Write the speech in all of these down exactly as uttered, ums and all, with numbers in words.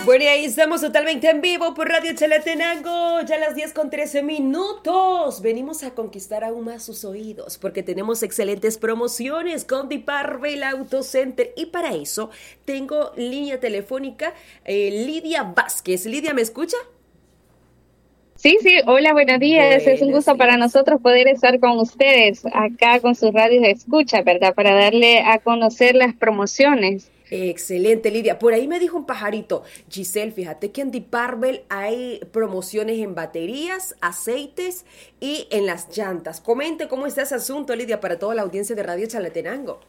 Bueno, y ahí estamos totalmente en vivo por Radio Chalatenango, ya a las diez con trece minutos. Venimos a conquistar aún más sus oídos porque tenemos excelentes promociones con Diparvel Auto Center. Y para eso tengo línea telefónica eh, Lidia Vázquez. Lidia, ¿me escucha? Sí, sí, hola, buenos días. Es un Buenos gusto para días. nosotros poder estar con ustedes acá con sus radios de escucha, ¿verdad? Para darle a conocer las promociones. Excelente, Lidia. Por ahí me dijo un pajarito, Giselle, fíjate que en Diparvel hay promociones en baterías, aceites y en las llantas. Comente cómo está ese asunto, Lidia, para toda la audiencia de Radio Chalatenango.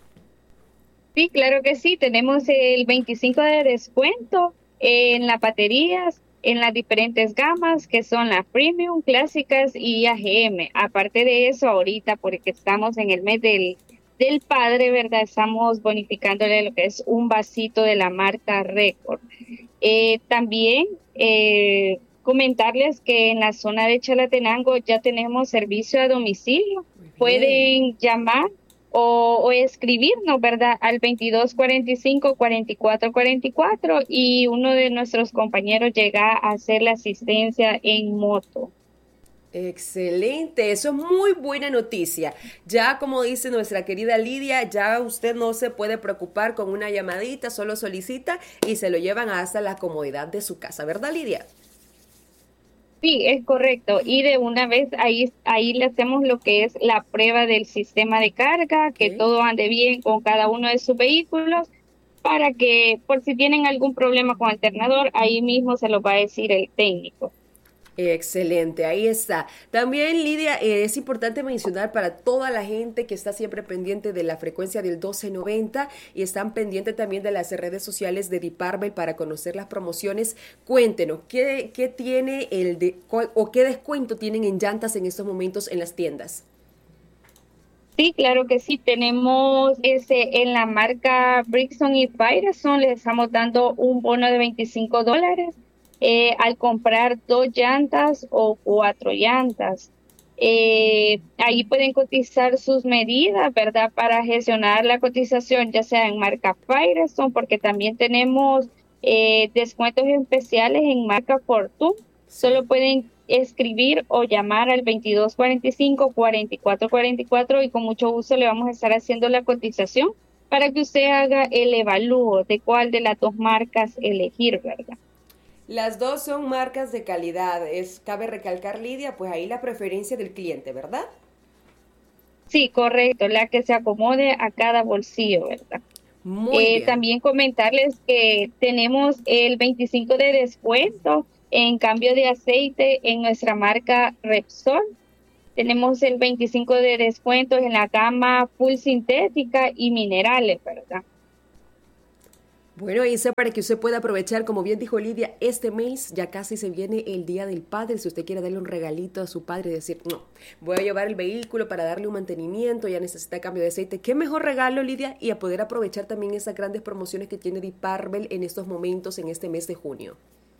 Sí, claro que sí. Tenemos el veinticinco de descuento en las baterías, en las diferentes gamas que son las premium, clásicas y A G M. Aparte de eso, ahorita, porque estamos en el mes del, del padre, ¿verdad? Estamos bonificándole lo que es un vasito de la marca Record. Eh, también eh, comentarles que en la zona de Chalatenango ya tenemos servicio a domicilio. Muy bien. Pueden llamar o, o escribirnos, ¿verdad? Al veintidós cuarenta y cinco, cuarenta y cuatro cuarenta y cuatro y uno de nuestros compañeros llega a hacer la asistencia en moto. Excelente, eso es muy buena noticia. Ya como dice nuestra querida Lidia, ya usted no se puede preocupar con una llamadita, solo solicita y se lo llevan hasta la comodidad de su casa, ¿verdad, Lidia? Sí, es correcto. Y de una vez ahí, ahí le hacemos lo que es la prueba del sistema de carga, que Ok. todo ande bien con cada uno de sus vehículos, para que por si tienen algún problema con alternador, ahí mismo se lo va a decir el técnico. Excelente, ahí está. También, Lidia, eh, es importante mencionar para toda la gente que está siempre pendiente de la frecuencia del doce noventa y están pendientes también de las redes sociales de Diparvel para conocer las promociones. Cuéntenos, ¿qué, qué tiene el de, cuál- o qué descuento tienen en llantas en estos momentos en las tiendas? Sí, claro que sí. Tenemos ese en la marca Brixton y Firestone, les estamos dando un bono de veinticinco dólares eh, al comprar dos llantas o cuatro llantas. Eh, ahí pueden cotizar sus medidas, ¿verdad? Para gestionar la cotización, ya sea en marca Firestone, porque también tenemos eh, descuentos especiales en marca Fortune. Sí. Solo pueden escribir o llamar al veintidós cuarenta y cinco, cuarenta y cuatro cuarenta y cuatro y con mucho gusto le vamos a estar haciendo la cotización para que usted haga el evalúo de cuál de las dos marcas elegir, ¿verdad? Las dos son marcas de calidad. Es, cabe recalcar, Lidia, pues ahí la preferencia del cliente, ¿verdad? Sí, correcto, la que se acomode a cada bolsillo, ¿verdad? Muy Eh, bien. también comentarles que tenemos el veinticinco de descuento en cambio de aceite en nuestra marca Repsol. Tenemos el veinticinco de descuentos en la gama full sintética y minerales, ¿verdad? Bueno, Isa, para que usted pueda aprovechar, como bien dijo Lidia, este mes ya casi se viene el Día del Padre. Si usted quiere darle un regalito a su padre y decir, no, voy a llevar el vehículo para darle un mantenimiento, ya necesita cambio de aceite, ¿qué mejor regalo, Lidia? Y a poder aprovechar también esas grandes promociones que tiene Diparvel en estos momentos, en este mes de junio.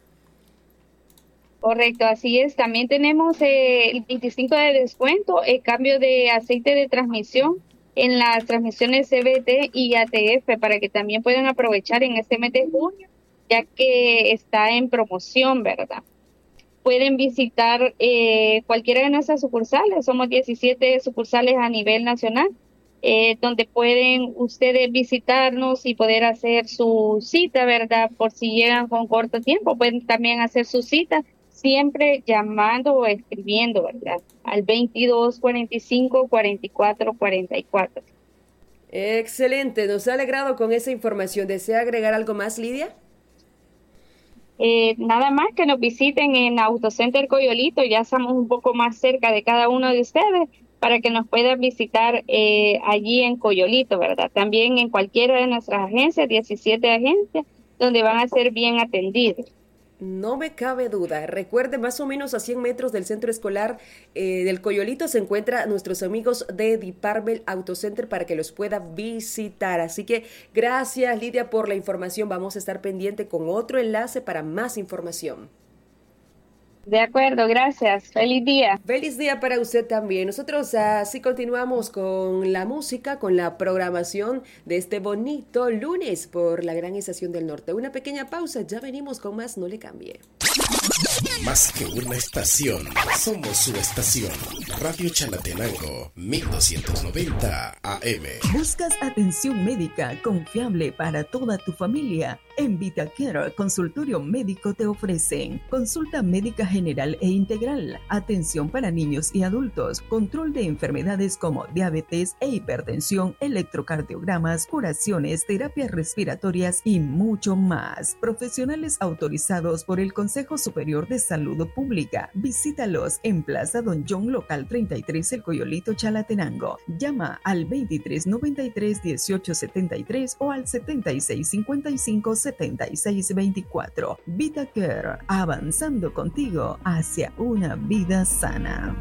Correcto, así es. También tenemos eh, el veinticinco de descuento, el cambio de aceite de transmisión en las transmisiones C V T y A T F para que también puedan aprovechar en este mes de junio, ya que está en promoción, ¿verdad? Pueden visitar eh, cualquiera de nuestras sucursales. Somos diecisiete sucursales a nivel nacional, eh, donde pueden ustedes visitarnos y poder hacer su cita, ¿verdad? Por si llegan con corto tiempo, pueden también hacer su cita, siempre llamando o escribiendo, ¿verdad? Al veintidós cuarenta y cinco, cuarenta y cuatro cuarenta y cuatro. Excelente, nos ha alegrado con esa información. ¿Desea agregar algo más, Lidia? Eh, nada más que nos visiten en Autocenter Coyolito, ya estamos un poco más cerca de cada uno de ustedes para que nos puedan visitar eh, allí en Coyolito, ¿verdad? También en cualquiera de nuestras agencias, diecisiete agencias, donde van a ser bien atendidos. No me cabe duda. Recuerde, más o menos a cien metros del centro escolar eh, del Coyolito se encuentran nuestros amigos de Diparvel Auto Center para que los pueda visitar. Así que gracias, Lidia, por la información. Vamos a estar pendiente con otro enlace para más información. De acuerdo, gracias. Feliz día. Feliz día para usted también. Nosotros así continuamos con la música, con la programación de este bonito lunes por la Gran Estación del Norte. Una pequeña pausa, ya venimos con más, no le cambie. Más que una estación, somos su estación. Radio Chalatenango, mil doscientos noventa A M. ¿Buscas atención médica confiable para toda tu familia? En VitaCare Consultorio Médico te ofrecen consulta médica general e integral, atención para niños y adultos, control de enfermedades como diabetes e hipertensión, electrocardiogramas, curaciones, terapias respiratorias y mucho más. Profesionales autorizados por el Consejo Superior de Salud Pública. Visítalos en Plaza Don John, local treinta y tres, El Coyolito, Chalatenango. Llama al veintitrés noventa y tres dieciocho setenta y tres o al setenta y seis cincuenta y cinco setenta y seis veinticuatro. VitaCare, avanzando contigo hacia una vida sana.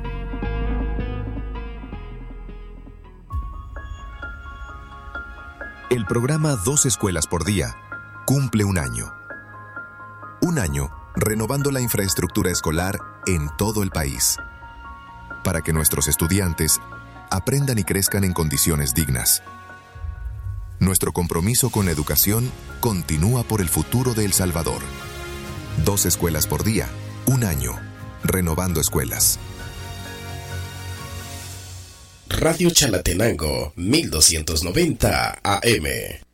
El programa Dos Escuelas por Día cumple un año. Un año renovando la infraestructura escolar en todo el país, para que nuestros estudiantes aprendan y crezcan en condiciones dignas. Nuestro compromiso con la educación continúa por el futuro de El Salvador. Dos escuelas por día, un año, renovando escuelas. Radio Chalatenango, mil doscientos noventa A M.